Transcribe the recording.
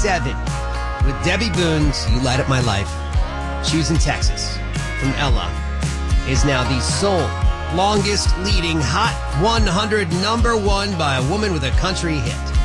7 with Debbie Boone's You Light Up My Life. Choosing Texas from Ella is now the sole longest leading Hot 100 #1 by a woman with a country hit.